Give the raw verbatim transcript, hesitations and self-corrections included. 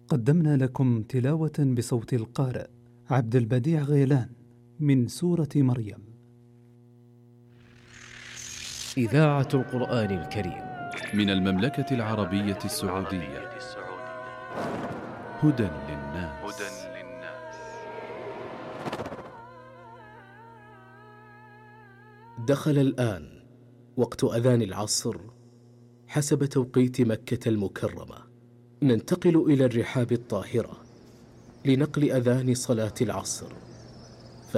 قدمنا لكم تلاوة بصوت القارئ عبد البديع غيلان من سورة مريم. إذاعة القرآن الكريم من المملكة العربية السعودية. هدى للناس. دخل الآن وقت أذان العصر حسب توقيت مكة المكرمة. ننتقل إلى الرحاب الطاهرة لنقل أذان صلاة العصر.